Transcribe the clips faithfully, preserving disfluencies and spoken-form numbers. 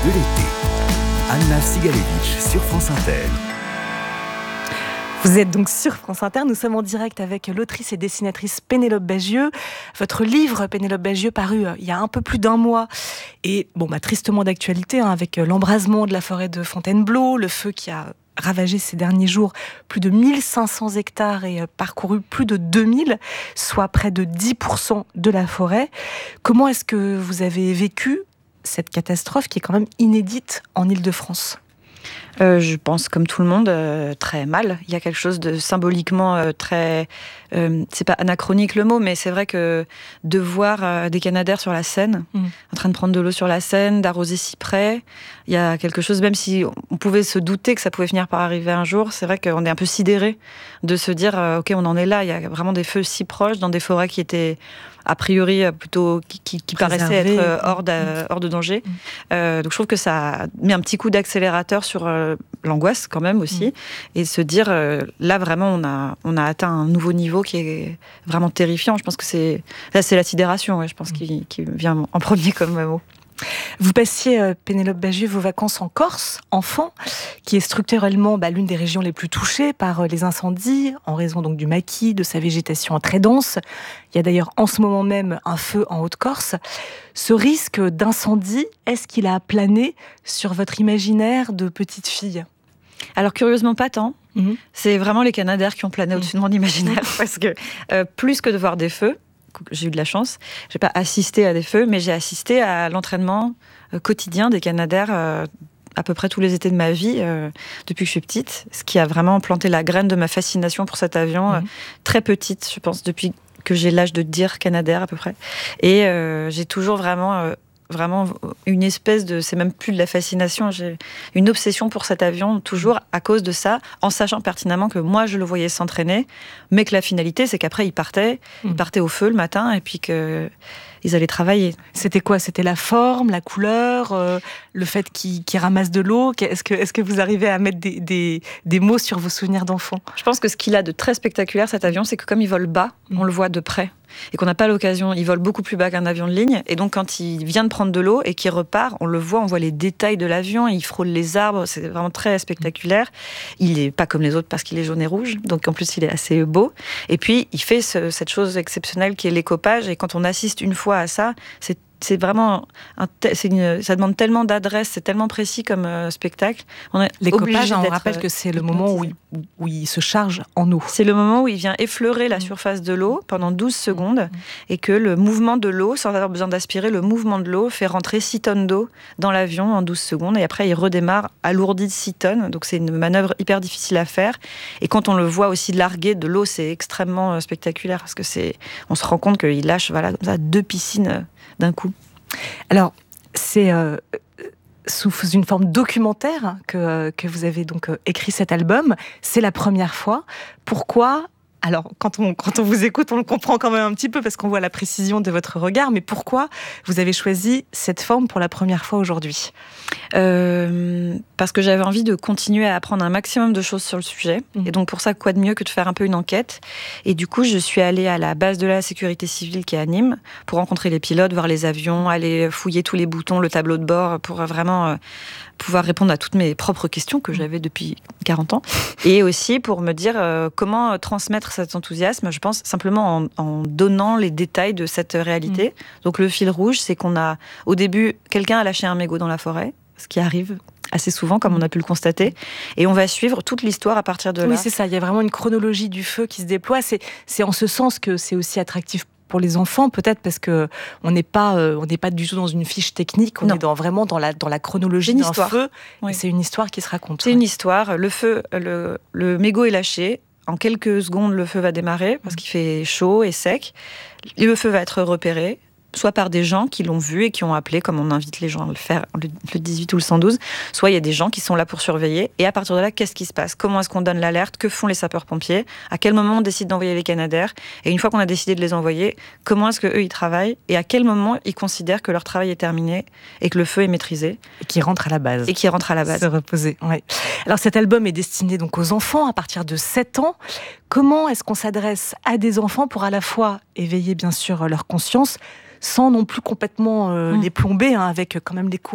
de l'été. Anna Sigalevitch sur France Inter. Vous êtes donc sur France Inter, nous sommes en direct avec l'autrice et dessinatrice Pénélope Bagieux. Votre livre, Pénélope Bagieux, paru il y a un peu plus d'un mois, et bon, bah, tristement d'actualité, hein, avec l'embrasement de la forêt de Fontainebleau, le feu qui a ravagé ces derniers jours plus de mille cinq cents hectares et parcouru plus de deux mille, soit près de dix pour cent de la forêt. Comment est-ce que vous avez vécu cette catastrophe qui est quand même inédite en Île-de-France ? Euh, je pense, comme tout le monde, euh, très mal. Il y a quelque chose de symboliquement euh, très... Euh, c'est pas anachronique le mot, mais c'est vrai que de voir euh, des canadaires sur la Seine, mmh. en train de prendre de l'eau sur la Seine, d'arroser si près, il y a quelque chose, même si on pouvait se douter que ça pouvait finir par arriver un jour, c'est vrai qu'on est un peu sidéré de se dire, euh, ok, on en est là, il y a vraiment des feux si proches, dans des forêts qui étaient... a priori plutôt qui, qui, qui paraissait être hors de, hors de danger. Mmh. Euh, donc je trouve que ça met un petit coup d'accélérateur sur euh, l'angoisse quand même aussi, mmh. et se dire euh, là vraiment on a on a atteint un nouveau niveau qui est vraiment terrifiant. Je pense que c'est là c'est la sidération, ouais, je pense mmh. qui, qui vient en premier comme mot. Vous passiez, euh, Pénélope Bagieux, vos vacances en Corse, enfant, qui est structurellement bah, l'une des régions les plus touchées par euh, les incendies, en raison donc du maquis, de sa végétation très dense. Il y a d'ailleurs en ce moment même un feu en Haute-Corse. Ce risque d'incendie, est-ce qu'il a plané sur votre imaginaire de petite fille ? Alors curieusement pas tant. Mmh. C'est vraiment les canadaires qui ont plané mmh. au-dessus de mon imaginaire, parce que euh, plus que de voir des feux, j'ai eu de la chance, j'ai pas assisté à des feux, mais j'ai assisté à l'entraînement quotidien des canadaires euh, à peu près tous les étés de ma vie, euh, depuis que je suis petite, ce qui a vraiment planté la graine de ma fascination pour cet avion, mmh. euh, très petite, je pense, depuis que j'ai l'âge de dire canadair à peu près. Et euh, j'ai toujours vraiment... Euh, vraiment une espèce de... C'est même plus de la fascination, j'ai une obsession pour cet avion, toujours à cause de ça, en sachant pertinemment que moi, je le voyais s'entraîner, mais que la finalité, c'est qu'après, il partait, mmh. il partait au feu le matin, et puis que... ils allaient travailler. C'était quoi ? C'était la forme, la couleur, euh, le fait qu'ils, qu'ils ramassent de l'eau ? Est-ce que, est-ce que vous arrivez à mettre des, des, des mots sur vos souvenirs d'enfant ? Je pense que ce qu'il a de très spectaculaire, cet avion, c'est que comme il vole bas, mmh. on le voit de près. Et qu'on n'a pas l'occasion, il vole beaucoup plus bas qu'un avion de ligne. Et donc, quand il vient de prendre de l'eau et qu'il repart, on le voit, on voit les détails de l'avion, il frôle les arbres, c'est vraiment très spectaculaire. Il n'est pas comme les autres parce qu'il est jaune et rouge, donc en plus, il est assez beau. Et puis, il fait ce, cette chose exceptionnelle qui est l'écopage. Et quand on assiste une fois à ça, c'est c'est vraiment un te- c'est une, ça demande tellement d'adresse, c'est tellement précis comme euh, spectacle. On est l'écopage, on rappelle que c'est le moment où il, où il se charge en eau. C'est le moment où il vient effleurer la surface de l'eau pendant douze secondes, mmh. et que le mouvement de l'eau, sans avoir besoin d'aspirer, le mouvement de l'eau fait rentrer six tonnes d'eau dans l'avion en douze secondes, et après il redémarre alourdi de six tonnes, donc c'est une manœuvre hyper difficile à faire. Et quand on le voit aussi larguer de l'eau, c'est extrêmement spectaculaire, parce que c'est, on se rend compte qu'il lâche voilà, comme ça, deux piscines d'un coup. Alors, c'est euh, sous une forme documentaire que, que vous avez donc écrit cet album. C'est la première fois. Pourquoi ? Alors, quand on, quand on vous écoute, on le comprend quand même un petit peu parce qu'on voit la précision de votre regard. Mais pourquoi vous avez choisi cette forme pour la première fois aujourd'hui ? euh, Parce que j'avais envie de continuer à apprendre un maximum de choses sur le sujet. Mmh. Et donc, pour ça, quoi de mieux que de faire un peu une enquête ? Et du coup, je suis allée à la base de la sécurité civile qui est à Nîmes pour rencontrer les pilotes, voir les avions, aller fouiller tous les boutons, le tableau de bord, pour vraiment... Euh, pouvoir répondre à toutes mes propres questions que j'avais depuis quarante ans, et aussi pour me dire euh, comment transmettre cet enthousiasme, je pense simplement en, en donnant les détails de cette réalité. Mmh. Donc le fil rouge, c'est qu'on a, au début, quelqu'un a lâché un mégot dans la forêt, ce qui arrive assez souvent, comme on a pu le constater, et on va suivre toute l'histoire à partir de là. Oui, c'est ça, il y a vraiment une chronologie du feu qui se déploie, c'est, c'est en ce sens que c'est aussi attractif pour les enfants, peut-être parce que on n'est pas, euh, on n'est pas du tout dans une fiche technique, on non. est dans, vraiment dans la, dans la chronologie d'un histoire. feu. Oui. Et c'est une histoire qui se raconte. C'est ouais. une histoire. Le feu, le, le mégot est lâché. En quelques secondes, le feu va démarrer parce qu'il fait chaud et sec. Et le feu va être repéré, soit par des gens qui l'ont vu et qui ont appelé, comme on invite les gens à le faire, le, le dix-huit ou le cent douze, soit il y a des gens qui sont là pour surveiller, et à partir de là, qu'est-ce qui se passe ? Comment est-ce qu'on donne l'alerte ? Que font les sapeurs-pompiers ? À quel moment on décide d'envoyer les canadaires ? Et une fois qu'on a décidé de les envoyer, comment est-ce qu'eux, ils travaillent ? Et à quel moment ils considèrent que leur travail est terminé et que le feu est maîtrisé ? Et qui rentre à la base. Et qui rentre à la base. Se reposer, ouais. Alors cet album est destiné donc aux enfants à partir de sept ans. Comment est-ce qu'on s'adresse à des enfants pour à la fois éveiller bien sûr leur conscience, sans non plus complètement euh, mmh. les plomber, hein, avec quand même l'écho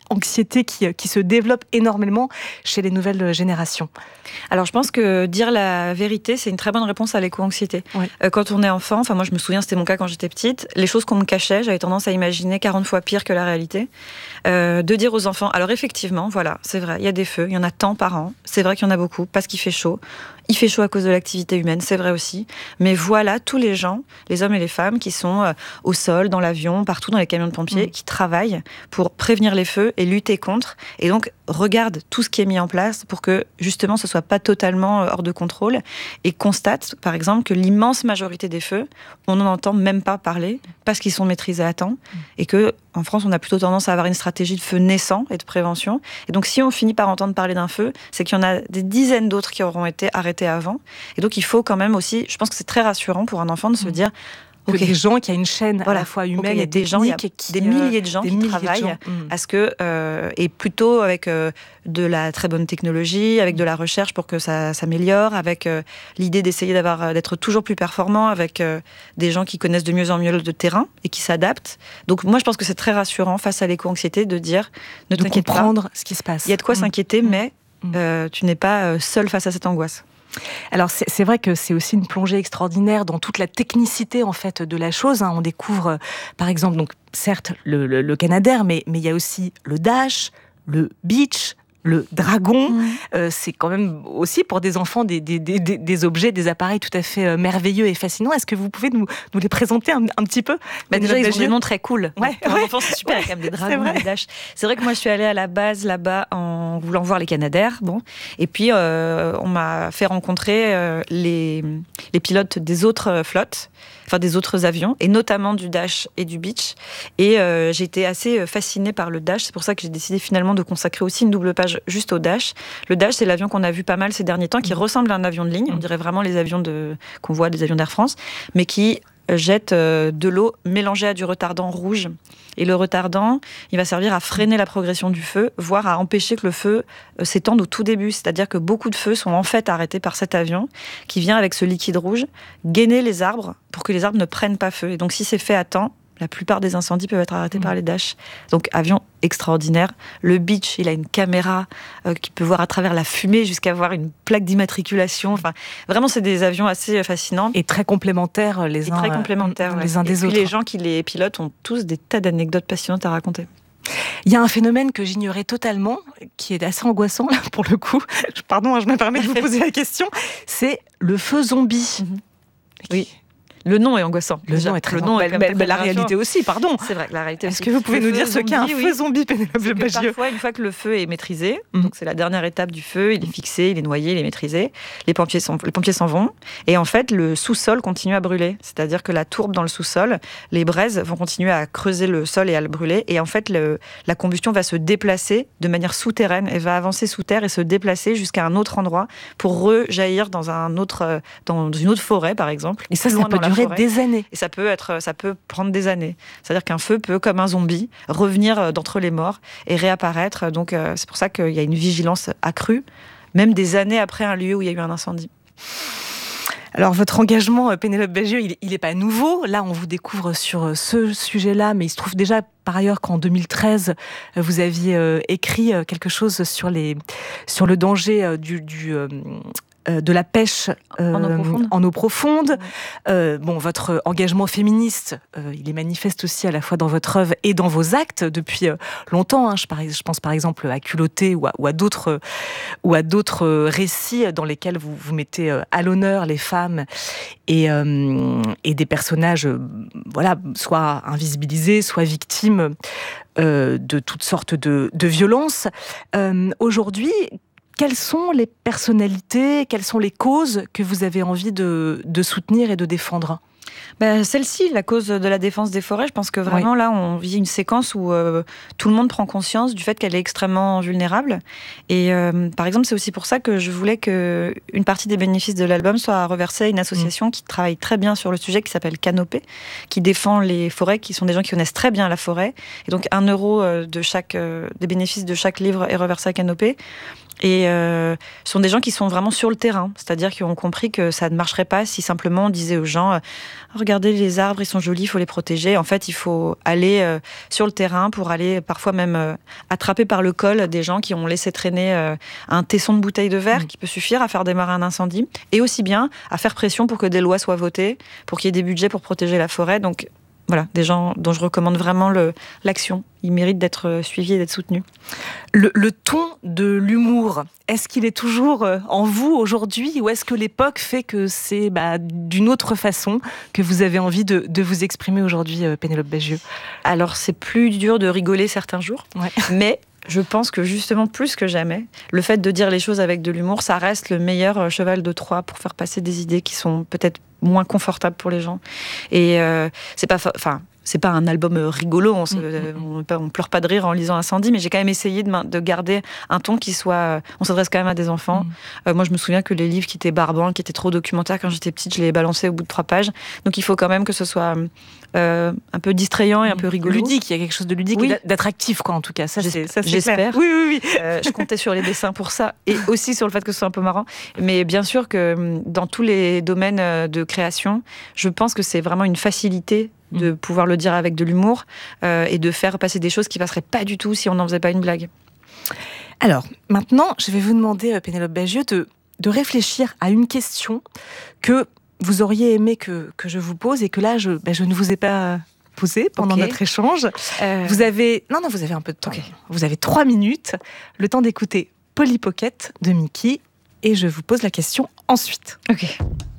anxiété qui, qui se développe énormément chez les nouvelles générations? Alors je pense que dire la vérité, c'est une très bonne réponse à l'éco-anxiété. Oui. Euh, quand on est enfant, enfin moi je me souviens, c'était mon cas quand j'étais petite, les choses qu'on me cachait, j'avais tendance à imaginer quarante fois pire que la réalité. Euh, de dire aux enfants, alors effectivement, voilà, c'est vrai, il y a des feux, il y en a tant par an, c'est vrai qu'il y en a beaucoup, parce qu'il fait chaud. Il fait chaud à cause de l'activité humaine, c'est vrai aussi. Mais voilà tous les gens, les hommes et les femmes, qui sont euh, au sol, dans l'avion, partout dans les camions de pompiers, mmh. qui travaillent pour prévenir les feux et lutter contre. Et donc, regarde tout ce qui est mis en place pour que, justement, ce soit pas totalement hors de contrôle. Et constate, par exemple, que l'immense majorité des feux, on n'en entend même pas parler parce qu'ils sont maîtrisés à temps. Mmh. Et que, en France, on a plutôt tendance à avoir une stratégie de feu naissant et de prévention. Et donc, si on finit par entendre parler d'un feu, c'est qu'il y en a des dizaines d'autres qui auront été arrêtés avant. Et donc, il faut quand même aussi, je pense que c'est très rassurant pour un enfant de se dire que okay. des gens, qu'il y a une chaîne voilà. à la fois humaine okay, et des gens, il y a qui, des milliers de gens qui travaillent gens. à ce que, euh, et plutôt avec euh, de la très bonne technologie, avec de la recherche pour que ça s'améliore, avec euh, l'idée d'essayer d'avoir, d'être toujours plus performant, avec euh, des gens qui connaissent de mieux en mieux le terrain et qui s'adaptent. Donc moi, je pense que c'est très rassurant face à l'éco-anxiété de dire, ne t'inquiète pas, comprendre ce qui se passe. Il y a de quoi mmh. s'inquiéter, mmh. mais euh, tu n'es pas seul face à cette angoisse. Alors c'est, c'est vrai que c'est aussi une plongée extraordinaire dans toute la technicité en fait de la chose. Hein. On découvre euh, par exemple donc certes le, le, le Canadair, mais mais il y a aussi le Dash, le Beach, le dragon. Mmh. Euh, c'est quand même aussi pour des enfants des, des, des, des objets, des appareils tout à fait euh, merveilleux et fascinants. Est-ce que vous pouvez nous, nous les présenter un, un petit peu? Bah déjà, ils ont des noms très cool. Ouais, pour ouais. un enfant, c'est super. Il y a quand même des dragons, des Dash. C'est vrai que moi, je suis allée à la base là-bas en voulant voir les Canadair. Bon. Et puis, euh, on m'a fait rencontrer euh, les, les pilotes des autres flottes, enfin des autres avions, et notamment du Dash et du Beach. Et euh, j'ai été assez fascinée par le Dash. C'est pour ça que j'ai décidé finalement de consacrer aussi une double page juste au Dash. Le Dash, c'est l'avion qu'on a vu pas mal ces derniers temps, qui mmh. ressemble à un avion de ligne. On dirait vraiment les avions de, qu'on voit, des avions d'Air France, mais qui jette de l'eau mélangée à du retardant rouge. Et le retardant, il va servir à freiner la progression du feu, voire à empêcher que le feu s'étende au tout début. C'est-à-dire que beaucoup de feux sont en fait arrêtés par cet avion qui vient avec ce liquide rouge gainer les arbres pour que les arbres ne prennent pas feu. Et donc si c'est fait à temps, la plupart des incendies peuvent être arrêtés mmh. par les Dash. Donc, avion extraordinaire. Le Beach, il a une caméra euh, qui peut voir à travers la fumée jusqu'à voir une plaque d'immatriculation. Enfin, vraiment, c'est des avions assez fascinants. Et très complémentaires les Et uns, très complémentaires, euh, ouais. les uns des Et autres. Et les gens qui les pilotent ont tous des tas d'anecdotes passionnantes à raconter. Il y a un phénomène que j'ignorais totalement, qui est assez angoissant, là, pour le coup. Pardon, je me permets de vous poser la question. C'est le feu zombie. Mmh. Oui. Le nom est angoissant. Le nom est très angoissant. Mais, mais la réalité aussi, pardon. C'est vrai que la réalité Est-ce aussi. que vous pouvez le nous dire ce qu'est un feu oui. zombie, Pénélope Bagieux? Parfois, une fois que le feu est maîtrisé, mmh. donc c'est la dernière étape du feu, il est fixé, il est noyé, il est maîtrisé, les pompiers, sont, les pompiers s'en vont, et en fait, le sous-sol continue à brûler. C'est-à-dire que la tourbe dans le sous-sol, les braises vont continuer à creuser le sol et à le brûler, et en fait, le, la combustion va se déplacer de manière souterraine, et va avancer sous terre et se déplacer jusqu'à un autre endroit pour rejaillir dans, un autre, dans une autre forêt, par exemple. Et ça, ça peut durer des années. Et ça peut être, ça peut prendre des années. C'est-à-dire qu'un feu peut, comme un zombie, revenir d'entre les morts et réapparaître. Donc, euh, c'est pour ça qu'il y a une vigilance accrue, même des années après un lieu où il y a eu un incendie. Alors, votre engagement, Pénélope Bagieux, il n'est pas nouveau. Là, on vous découvre sur ce sujet-là, mais il se trouve déjà, par ailleurs, qu'en deux mille treize, vous aviez euh, écrit quelque chose sur, les, sur le danger euh, du... du euh, de la pêche euh, en eau profonde. En eau profonde. Ouais. Euh, bon, votre engagement féministe, euh, il est manifeste aussi à la fois dans votre œuvre et dans vos actes depuis euh, longtemps. Hein. Je, je pense par exemple à Culotté ou à, ou à d'autres ou à d'autres récits dans lesquels vous vous mettez à l'honneur les femmes et euh, et des personnages, euh, voilà, soit invisibilisés, soit victimes euh, de toutes sortes de, de violences. Euh, aujourd'hui, quelles sont les personnalités, quelles sont les causes que vous avez envie de, de soutenir et de défendre ? Ben, celle-ci, la cause de la défense des forêts, je pense que vraiment oui. là, on vit une séquence où euh, tout le monde prend conscience du fait qu'elle est extrêmement vulnérable. Et euh, par exemple, c'est aussi pour ça que je voulais qu'une partie des bénéfices de l'album soit reversée à une association mmh. qui travaille très bien sur le sujet, qui s'appelle Canopée, qui défend les forêts, qui sont des gens qui connaissent très bien la forêt. Et donc, un euro de chaque, euh, des bénéfices de chaque livre est reversé à Canopée. Et euh, ce sont des gens qui sont vraiment sur le terrain, c'est-à-dire qui ont compris que ça ne marcherait pas si simplement on disait aux gens euh, « Regardez les arbres, ils sont jolis, il faut les protéger ». En fait, il faut aller euh, sur le terrain pour aller parfois même euh, attraper par le col des gens qui ont laissé traîner euh, un tesson de bouteille de verre mmh. qui peut suffire à faire démarrer un incendie, et aussi bien à faire pression pour que des lois soient votées, pour qu'il y ait des budgets pour protéger la forêt. Donc voilà, des gens dont je recommande vraiment le, l'action. Ils méritent d'être suivis et d'être soutenus. Le, le ton de l'humour, est-ce qu'il est toujours en vous aujourd'hui, ou est-ce que l'époque fait que c'est bah, d'une autre façon que vous avez envie de, de vous exprimer aujourd'hui, Pénélope Bagieux ? Alors, c'est plus dur de rigoler certains jours, ouais. mais je pense que justement, plus que jamais, le fait de dire les choses avec de l'humour, ça reste le meilleur cheval de Troie pour faire passer des idées qui sont peut-être moins confortables pour les gens. Et euh, c'est pas... Enfin, c'est pas un album rigolo, on, se, on, on pleure pas de rire en lisant Incendie, mais j'ai quand même essayé de, de garder un ton qui soit... On s'adresse quand même à des enfants. Mmh. Euh, moi, je me souviens que les livres qui étaient barbants, qui étaient trop documentaires quand j'étais petite, je les balançais au bout de trois pages. Donc il faut quand même que ce soit euh, un peu distrayant et un peu rigolo. Ludique, il y a quelque chose de ludique oui. et d'attractif, quoi, en tout cas. Ça, c'est, ça, c'est J'espère. Clair. Oui, oui, oui. Euh, je comptais sur les dessins pour ça, et aussi sur le fait que ce soit un peu marrant. Mais bien sûr que dans tous les domaines de création, je pense que c'est vraiment une facilité de pouvoir le dire avec de l'humour euh, et de faire passer des choses qui passeraient pas du tout si on n'en faisait pas une blague. Alors, maintenant, je vais vous demander, Pénélope Bagieux, de, de réfléchir à une question que vous auriez aimé que, que je vous pose et que là, je, ben, je ne vous ai pas posée pendant okay. notre échange. Euh... Vous avez... Non, non, vous avez un peu de temps. Okay. Vous avez trois minutes, le temps d'écouter Polly Pocket de Mickey, et je vous pose la question ensuite. Ok.